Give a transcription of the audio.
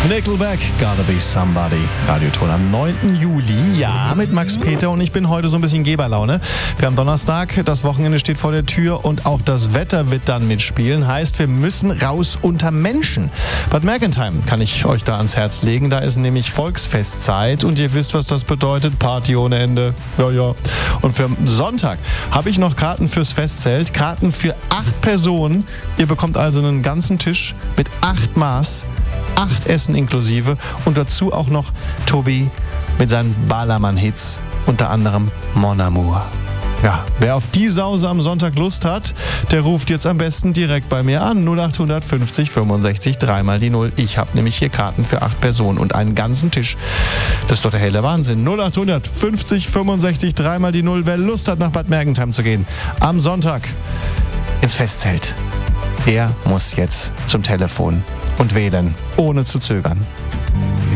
Nickelback, Gotta Be Somebody. Radioton am 9. Juli. Ja, mit Max Peter und ich bin heute so ein bisschen Geberlaune. Wir haben Donnerstag, das Wochenende steht vor der Tür und auch das Wetter wird dann mitspielen. Heißt, wir müssen raus unter Menschen. Bad Mergentheim kann ich euch da ans Herz legen. Da ist nämlich Volksfestzeit und ihr wisst, was das bedeutet. Party ohne Ende. Ja. Und für Sonntag habe ich noch Karten fürs Festzelt. Karten für 8 Personen. Ihr bekommt also einen ganzen Tisch mit 8 Maß. 8 Essen inklusive und dazu auch noch Tobi mit seinen Ballermann-Hits, unter anderem Mon Amour. Ja, wer auf die Sause am Sonntag Lust hat, der ruft jetzt am besten direkt bei mir an. 0850 65 3 die 0. Ich habe nämlich hier Karten für 8 Personen und einen ganzen Tisch. Das ist doch der helle Wahnsinn. 0850 65 3 die 0. Wer Lust hat, nach Bad Mergentheim zu gehen, am Sonntag ins Festzelt, der muss jetzt zum Telefon und wählen, ohne zu zögern.